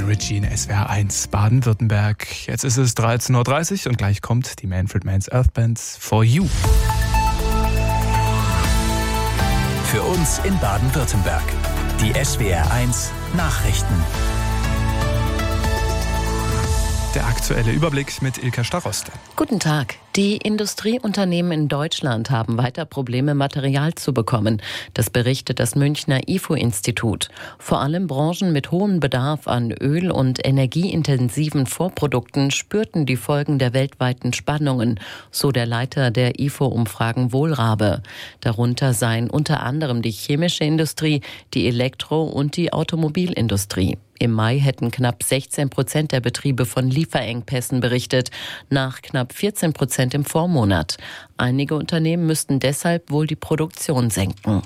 Ritchie in SWR 1 Baden-Württemberg. Jetzt ist es 13.30 Uhr und gleich kommt die Manfred Mann's Earth Band For You. Für uns in Baden-Württemberg. Die SWR 1 Nachrichten. Der aktuelle Überblick mit Ilka Staroste. Guten Tag. Die Industrieunternehmen in Deutschland haben weiter Probleme, Material zu bekommen. Das berichtet das Münchner IFO-Institut. Vor allem Branchen mit hohem Bedarf an öl- und energieintensiven Vorprodukten spürten die Folgen der weltweiten Spannungen, so der Leiter der IFO-Umfragen Wohlrabe. Darunter seien unter anderem die chemische Industrie, die Elektro- und die Automobilindustrie. Im Mai hätten knapp 16% der Betriebe von Lieferengpässen berichtet, nach knapp 14% im Vormonat. Einige Unternehmen müssten deshalb wohl die Produktion senken.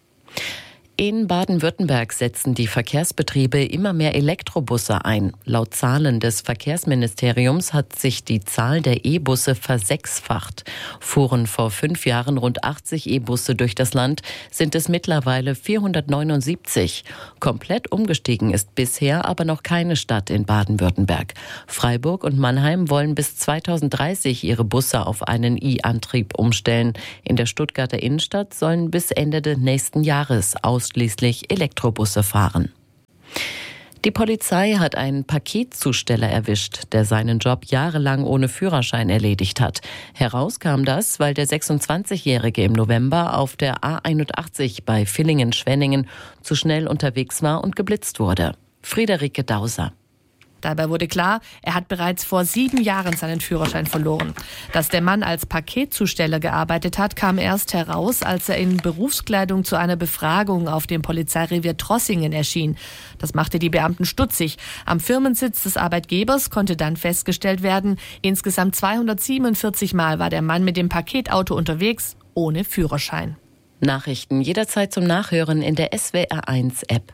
In Baden-Württemberg setzen die Verkehrsbetriebe immer mehr Elektrobusse ein. Laut Zahlen des Verkehrsministeriums hat sich die Zahl der E-Busse versechsfacht. Fuhren vor 5 Jahren rund 80 E-Busse durch das Land, sind es mittlerweile 479. Komplett umgestiegen ist bisher aber noch keine Stadt in Baden-Württemberg. Freiburg und Mannheim wollen bis 2030 ihre Busse auf einen E-Antrieb umstellen. In der Stuttgarter Innenstadt sollen bis Ende des nächsten Jahres ausschließlich Elektrobusse fahren. Die Polizei hat einen Paketzusteller erwischt, der seinen Job jahrelang ohne Führerschein erledigt hat. Heraus kam das, weil der 26-Jährige im November auf der A81 bei Villingen-Schwenningen zu schnell unterwegs war und geblitzt wurde. Friederike Dauser. Dabei wurde klar, er hat bereits vor 7 Jahren seinen Führerschein verloren. Dass der Mann als Paketzusteller gearbeitet hat, kam erst heraus, als er in Berufskleidung zu einer Befragung auf dem Polizeirevier Trossingen erschien. Das machte die Beamten stutzig. Am Firmensitz des Arbeitgebers konnte dann festgestellt werden, insgesamt 247 Mal war der Mann mit dem Paketauto unterwegs, ohne Führerschein. Nachrichten jederzeit zum Nachhören in der SWR1-App.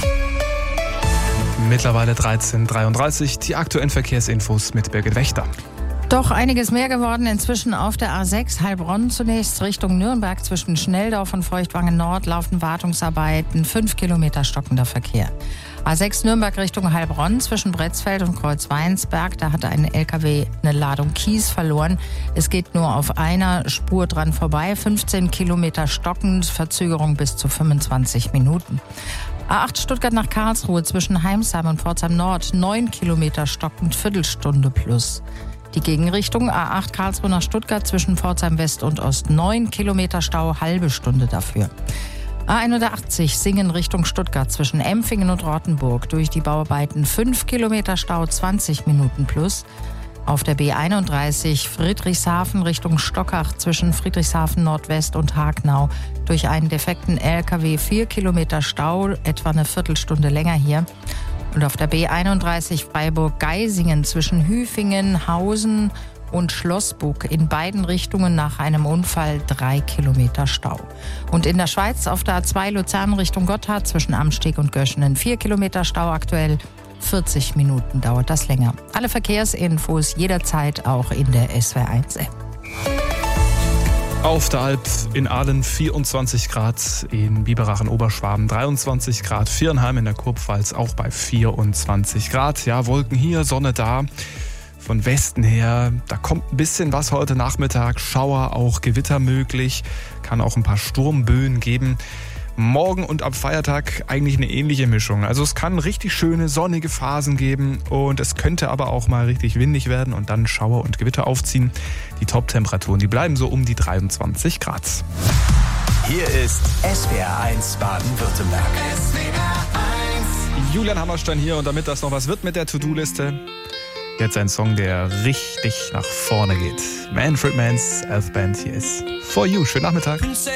Mittlerweile 13.33 Uhr, die aktuellen Verkehrsinfos mit Birgit Wächter. Doch einiges mehr geworden inzwischen auf der A6 Heilbronn zunächst Richtung Nürnberg. Zwischen Schnelldorf und Feuchtwangen Nord laufen Wartungsarbeiten, 5 Kilometer stockender Verkehr. A6 Nürnberg Richtung Heilbronn zwischen Bretzfeld und Kreuzweinsberg. Da hat ein LKW eine Ladung Kies verloren. Es geht nur auf einer Spur dran vorbei. 15 Kilometer stockend, Verzögerung bis zu 25 Minuten. A8 Stuttgart nach Karlsruhe zwischen Heimsheim und Pforzheim Nord, 9 Kilometer stockend, Viertelstunde plus. Die Gegenrichtung A8 Karlsruhe nach Stuttgart zwischen Pforzheim West und Ost, 9 Kilometer Stau, halbe Stunde dafür. A81 Singen Richtung Stuttgart zwischen Empfingen und Rottenburg, durch die Bauarbeiten 5 Kilometer Stau, 20 Minuten plus. Auf der B31 Friedrichshafen Richtung Stockach zwischen Friedrichshafen Nordwest und Hagnau durch einen defekten LKW 4 Kilometer Stau, etwa eine Viertelstunde länger hier. Und auf der B31 Freiburg-Geisingen zwischen Hüfingen, Hausen und Schlossburg in beiden Richtungen nach einem Unfall 3 Kilometer Stau. Und in der Schweiz auf der A2 Luzern Richtung Gotthard zwischen Amsteg und Göschenen 4 Kilometer Stau aktuell. 40 Minuten dauert das länger. Alle Verkehrsinfos jederzeit auch in der SWR1-App. Auf der Alp in Aalen 24 Grad, in Biberachen Oberschwaben 23 Grad, Viernheim in der Kurpfalz auch bei 24 Grad. Ja, Wolken hier, Sonne da. Von Westen her, da kommt ein bisschen was heute Nachmittag, Schauer, auch Gewitter möglich, kann auch ein paar Sturmböen geben. Morgen und am Feiertag eigentlich eine ähnliche Mischung. Also es kann richtig schöne sonnige Phasen geben und es könnte aber auch mal richtig windig werden und dann Schauer und Gewitter aufziehen. Die Top-Temperaturen, die bleiben so um die 23 Grad. Hier ist SWR 1 Baden-Württemberg. Julian Hammerstein hier und damit das noch was wird mit der To-Do-Liste, jetzt ein Song, der richtig nach vorne geht. Manfred Mann's Earth Band, hier ist For You. Schönen Nachmittag.